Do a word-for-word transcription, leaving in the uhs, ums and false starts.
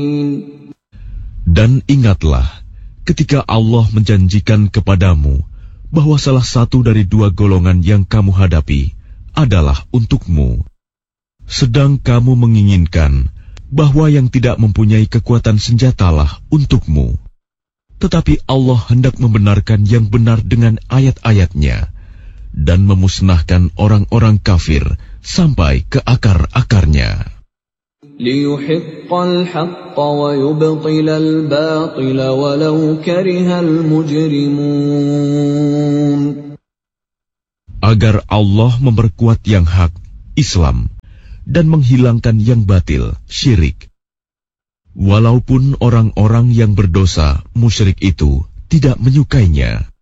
Dan ingatlah ketika Allah menjanjikan kepadamu bahwa salah satu dari dua golongan yang kamu hadapi adalah untukmu, sedang kamu menginginkan bahwa yang tidak mempunyai kekuatan senjatalah untukmu. Tetapi Allah hendak membenarkan yang benar dengan ayat-ayatnya dan memusnahkan orang-orang kafir sampai ke akar-akarnya. Liyuhiqqal haqqa wa yubtilal batila walau karihal mujrimun. Agar Allah memperkuat yang hak, Islam, dan menghilangkan yang batil, syirik. Walaupun orang-orang yang berdosa, musyrik itu tidak menyukainya.